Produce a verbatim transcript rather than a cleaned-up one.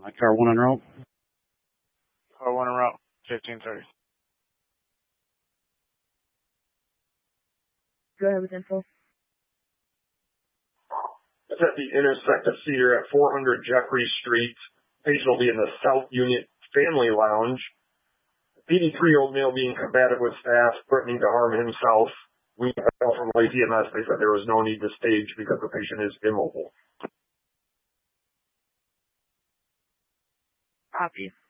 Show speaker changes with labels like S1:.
S1: Uh, car one en route.
S2: Car one en route, fifteen thirty.
S3: Go ahead with info.
S4: It's at the intersect of Cedar at four hundred Jeffrey Street. Patient will be in the South Unit Family Lounge. eighty-three-year-old male being combative with staff, threatening to harm himself. We got from Lake E M S. They said there was no need to stage because the patient is immobile.
S3: Copy.